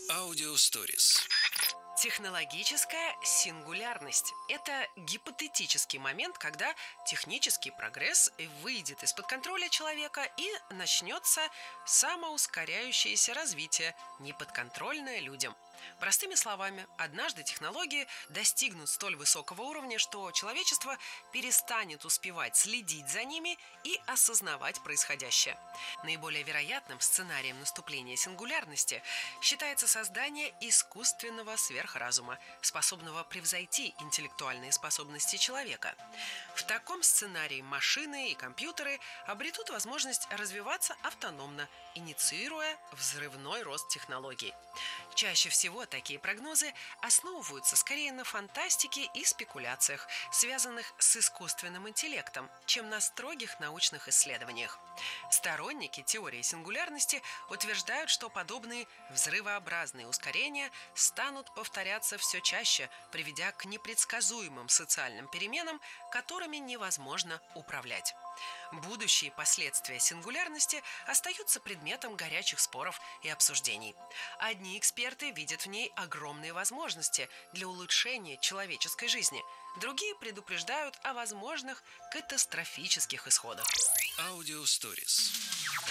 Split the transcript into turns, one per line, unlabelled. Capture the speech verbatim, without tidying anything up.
Аудиосторис.
Технологическая сингулярность– это гипотетический момент, когда технический прогресс выйдет из-под контроля человека и начнется самоускоряющееся развитие, неподконтрольное людям. Простыми словами, однажды технологии достигнут столь высокого уровня, что человечество перестанет успевать следить за ними и осознавать происходящее. Наиболее вероятным сценарием наступления сингулярности считается создание искусственного сверхразума, способного превзойти интеллектуальные способности человека. В таком сценарии машины и компьютеры обретут возможность развиваться автономно, инициируя взрывной рост технологий. Чаще всего такие прогнозы основываются скорее на фантастике и спекуляциях, связанных с искусственным интеллектом, чем на строгих научных исследованиях. Сторонники теории сингулярности утверждают, что подобные взрывообразные ускорения станут повторяться все чаще, приведя к непредсказуемым социальным переменам, которыми невозможно управлять. Будущие последствия сингулярности остаются предметом горячих споров и обсуждений. Одни эксперты видят в ней огромные возможности для улучшения человеческой жизни, другие предупреждают о возможных катастрофических исходах.
Аудиосторис.